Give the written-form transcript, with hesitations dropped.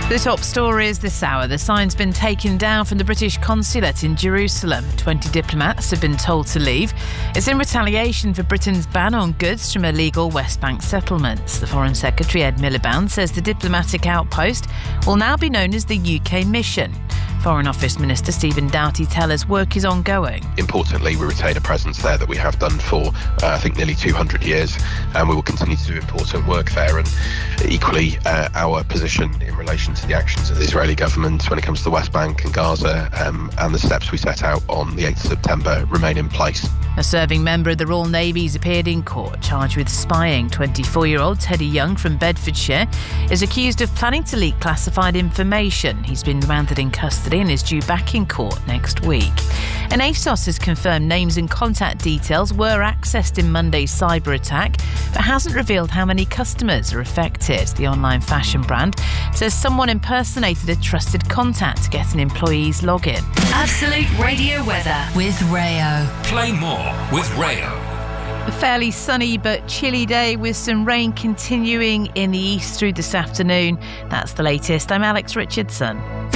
The top stories this hour. The sign's been taken down from the British consulate in Jerusalem. 20 diplomats have been told to leave. It's in retaliation for Britain's ban on goods from illegal West Bank settlements. The Foreign Secretary, Ed Miliband, says the diplomatic outpost will now be known as the UK Mission. Foreign Office Minister Stephen Doughty tells us work is ongoing. Importantly, we retain a presence there that we have done for, I think, nearly 200 years, and we will continue to do important work there. And equally, our position in relation to the actions of the Israeli government when it comes to the West Bank and Gaza and the steps we set out on the 8th of September remain in place. A serving member of the Royal Navy's appeared in court, charged with spying. 24-year-old Teddy Young from Bedfordshire is accused of planning to leak classified information. He's been remanded in custody and is due back in court next week. And ASOS has confirmed names and contact details were accessed in Monday's cyber attack, but hasn't revealed how many customers are affected. The online fashion brand says someone impersonated a trusted contact to get an employee's login. Absolute Radio weather with Rayo. Play more with Rayo. A fairly sunny but chilly day with some rain continuing in the east through this afternoon. That's the latest. I'm Alex Richardson.